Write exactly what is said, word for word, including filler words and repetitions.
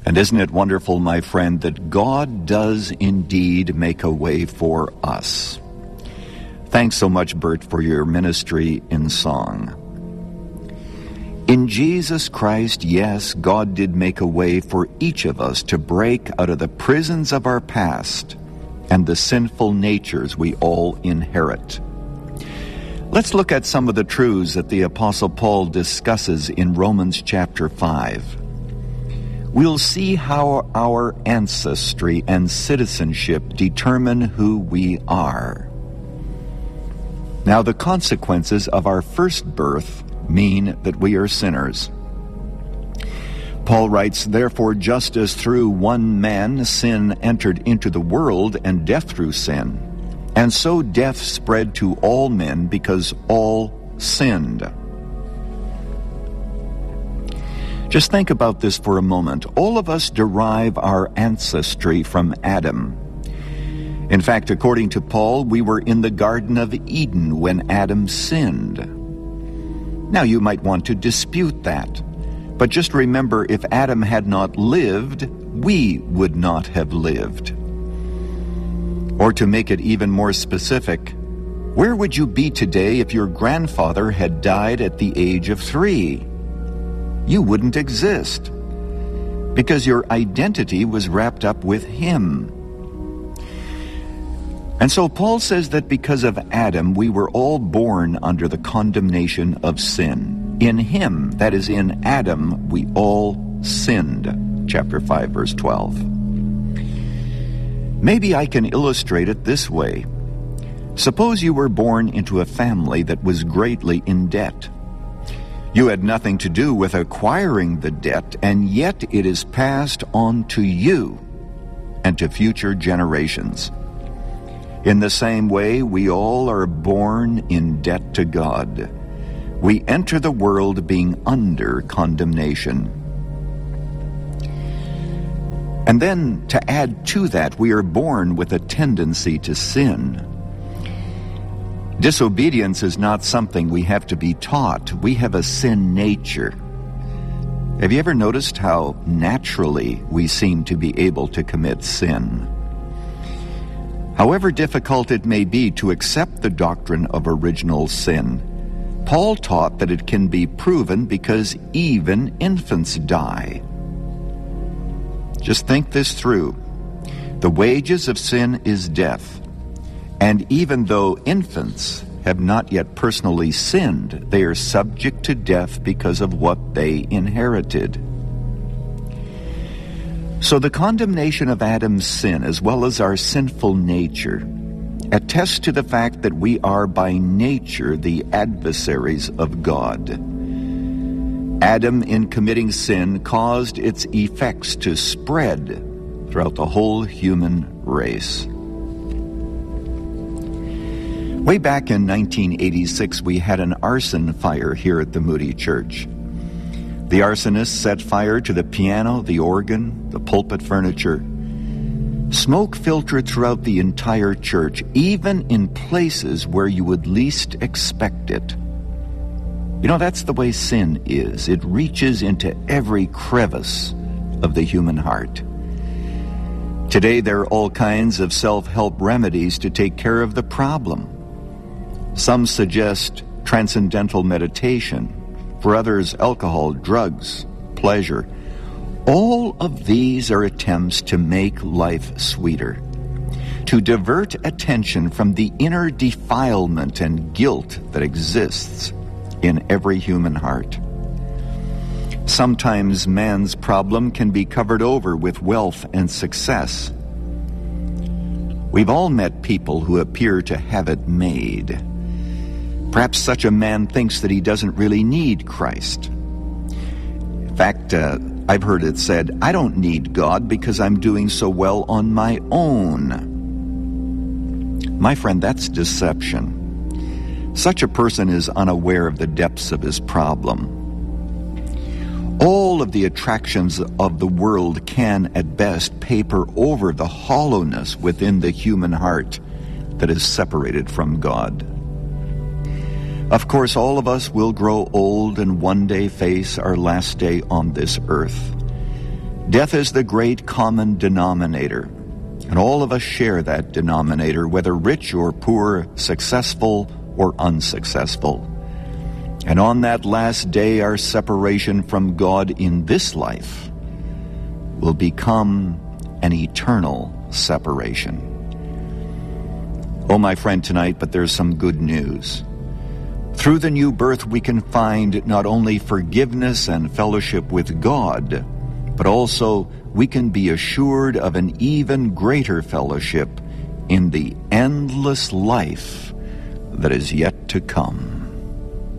And isn't it wonderful, my friend, that God does indeed make a way for us? Thanks so much, Bert, for your ministry in song. In Jesus Christ, yes, God did make a way for each of us to break out of the prisons of our past and the sinful natures we all inherit. Let's look at some of the truths that the Apostle Paul discusses in Romans chapter five. We'll see how our ancestry and citizenship determine who we are. Now, the consequences of our first birth mean that we are sinners. Paul writes, "Therefore, just as through one man sin entered into the world, and death through sin, and so death spread to all men because all sinned." Just think about this for a moment. All of us derive our ancestry from Adam. In fact, according to Paul, we were in the Garden of Eden when Adam sinned. Now, you might want to dispute that, but just remember, if Adam had not lived, we would not have lived. Or to make it even more specific, where would you be today if your grandfather had died at the age of three? You wouldn't exist, because your identity was wrapped up with him. And so Paul says that because of Adam, we were all born under the condemnation of sin. In him, that is in Adam, we all sinned. Chapter five, verse twelve. Maybe I can illustrate it this way. Suppose you were born into a family that was greatly in debt. You had nothing to do with acquiring the debt, and yet it is passed on to you and to future generations. In the same way, we all are born in debt to God. We enter the world being under condemnation. And then, to add to that, we are born with a tendency to sin. Disobedience is not something we have to be taught. We have a sin nature. Have you ever noticed how naturally we seem to be able to commit sin? However difficult it may be to accept the doctrine of original sin, Paul taught that it can be proven because even infants die. Just think this through. The wages of sin is death. And even though infants have not yet personally sinned, they are subject to death because of what they inherited. So the condemnation of Adam's sin, as well as our sinful nature, attests to the fact that we are by nature the adversaries of God. Adam, in committing sin, caused its effects to spread throughout the whole human race. Way back in nineteen eighty-six, we had an arson fire here at the Moody Church. The arsonist set fire to the piano, the organ, the pulpit furniture. Smoke filtered throughout the entire church, even in places where you would least expect it. You know, that's the way sin is. It reaches into every crevice of the human heart. Today, there are all kinds of self-help remedies to take care of the problem. Some suggest transcendental meditation. For others, alcohol, drugs, pleasure. All of these are attempts to make life sweeter, to divert attention from the inner defilement and guilt that exists in every human heart. Sometimes man's problem can be covered over with wealth and success. We've all met people who appear to have it made. Perhaps such a man thinks that he doesn't really need Christ. In fact, uh, I've heard it said, I don't need God because I'm doing so well on my own. My friend, that's deception. Such a person is unaware of the depths of his problem. All of the attractions of the world can, at best, paper over the hollowness within the human heart that is separated from God. Of course, all of us will grow old and one day face our last day on this earth. Death is the great common denominator, and all of us share that denominator, whether rich or poor, successful or unsuccessful. And on that last day, our separation from God in this life will become an eternal separation. Oh, my friend, tonight, but there's some good news. Through the new birth, we can find not only forgiveness and fellowship with God, but also we can be assured of an even greater fellowship in the endless life that is yet to come.